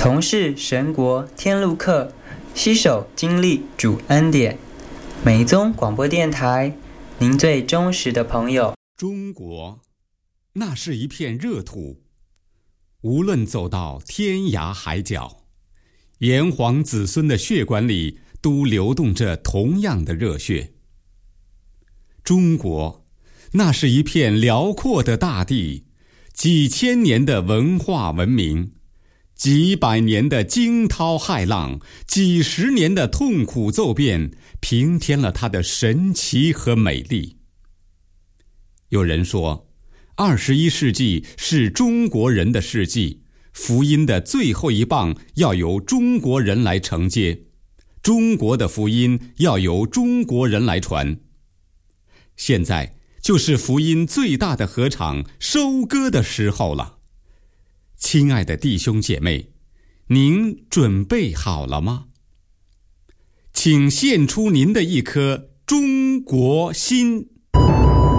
同是神国天路客，携手经历主恩典。美宗广播电台，您最忠实的朋友。 中国，那是一片热土，无论走到天涯海角，炎黄子孙的血管里都流动着同样的热血。中国，那是一片辽阔的大地，几千年的文化文明，几百年的惊涛骇浪，几十年的痛苦骤变，平添了它的神奇和美丽。有人说，21世纪是中国人的世纪，福音的最后一棒要由中国人来承接，中国的福音要由中国人来传。现在就是福音最大的禾场收割的时候了。亲爱的弟兄姐妹，您准备好了吗？请献出您的一颗中国心。